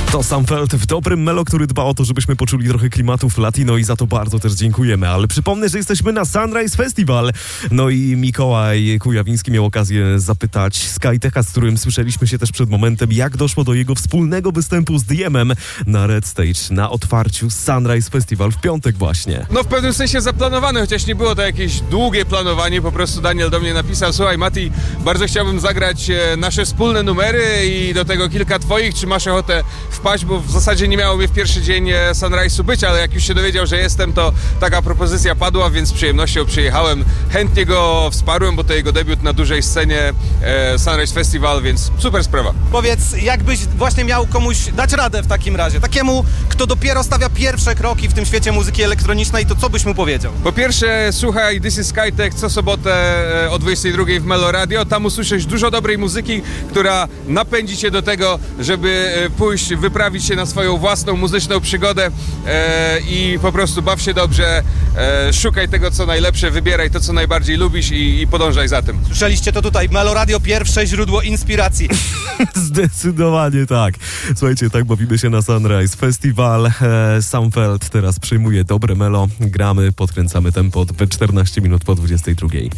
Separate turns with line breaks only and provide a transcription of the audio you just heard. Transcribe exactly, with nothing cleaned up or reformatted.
To Sam Feld w dobrym melo, który dba o to, żebyśmy poczuli trochę klimatów latino i za to bardzo też dziękujemy. Ale przypomnę, że jesteśmy na Sunrise Festival. No i Mikołaj Kujawiński miał okazję zapytać Skytecha, z którym słyszeliśmy się też przed momentem, jak doszło do jego wspólnego występu z D M-em na Red Stage na otwarciu Sunrise Festival w piątek właśnie.
No w pewnym sensie zaplanowane, chociaż nie było to jakieś długie planowanie. Po prostu Daniel do mnie napisał: słuchaj Mati, bardzo chciałbym zagrać nasze wspólne numery i do tego kilka twoich, czy masz ochotę wpaść, bo w zasadzie nie miało mnie w pierwszy dzień Sunrise'u być, ale jak już się dowiedział, że jestem, to taka propozycja padła, więc z przyjemnością przyjechałem. Chętnie go wsparłem, bo to jego debiut na dużej scenie e, Sunrise Festival, więc super sprawa.
Powiedz, jakbyś właśnie miał komuś dać radę w takim razie? Takiemu, kto dopiero stawia pierwsze kroki w tym świecie muzyki elektronicznej, to co byś mu powiedział?
Po pierwsze, słuchaj This is Skytech co sobotę e, o dwudziestej drugiej w Melo Radio. Tam usłyszysz dużo dobrej muzyki, która napędzi cię do tego, żeby e, pójść, wyprawić się na swoją własną muzyczną przygodę e, i po prostu baw się dobrze, e, szukaj tego, co najlepsze, wybieraj to, co najbardziej lubisz i, i podążaj za tym.
Słyszeliście to tutaj, Melo Radio, pierwsze źródło inspiracji.
Zdecydowanie tak. Słuchajcie, tak bawimy się na Sunrise Festival. E, Sam Feld teraz przyjmuje dobre melo. Gramy, podkręcamy tempo w czternaście minut po dwudziestej drugiej.